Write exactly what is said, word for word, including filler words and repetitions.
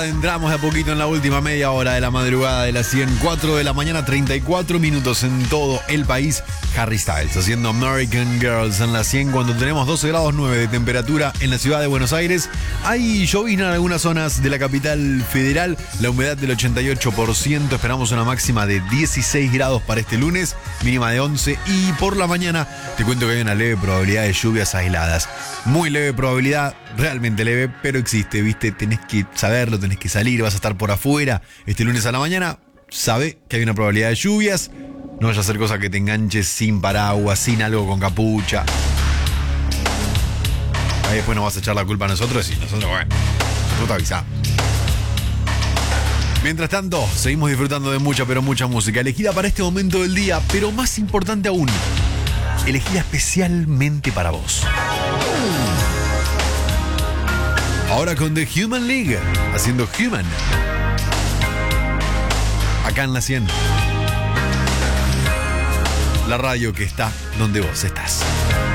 Entramos de a poquito en la última media hora de la madrugada de las cien, cuatro de la mañana, treinta y cuatro minutos en todo el país. Harry Styles haciendo American Girls en la cien cuando tenemos doce grados nueve de temperatura en la ciudad de Buenos Aires. Hay llovizna en algunas zonas de la capital federal, la humedad del ochenta y ocho por ciento. Esperamos una máxima de dieciséis grados para este lunes, mínima de once. Y por la mañana te cuento que hay una leve probabilidad de lluvias aisladas. Muy leve probabilidad, realmente leve, pero existe, ¿viste? Tenés que saberlo, tenés que salir, vas a estar por afuera este lunes a la mañana. Sabe que hay una probabilidad de lluvias. No vaya a hacer cosas que te enganches sin paraguas, sin algo con capucha. Ahí después nos vas a echar la culpa a nosotros y nosotros, bueno, nosotros te avisamos. Mientras tanto, seguimos disfrutando de mucha, pero mucha música elegida para este momento del día, pero más importante aún, elegida especialmente para vos. Ahora con The Human League, haciendo Human. Acá en la cien. La radio que está donde vos estás.